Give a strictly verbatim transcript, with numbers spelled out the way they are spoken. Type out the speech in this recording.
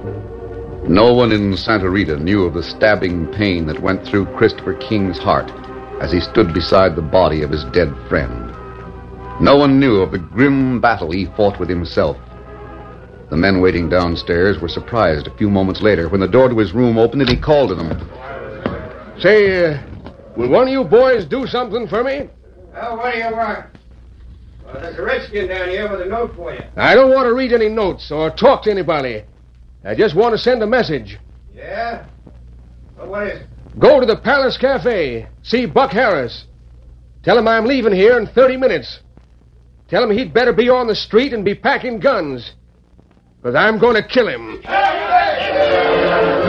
No one in Santa Rita knew of the stabbing pain that went through Christopher King's heart as he stood beside the body of his dead friend. No one knew of the grim battle he fought with himself. The men waiting downstairs were surprised a few moments later when the door to his room opened and he called to them. Say, uh, will one of you boys do something for me? Well, what do you want? Well, there's a redskin down here with a note for you. I don't want to read any notes or talk to anybody. I just want to send a message. Yeah? Well, what is it? Go to the Palace Cafe. See Buck Harris. Tell him I'm leaving here in thirty minutes. Tell him he'd better be on the street and be packing guns. Because I'm going to kill him.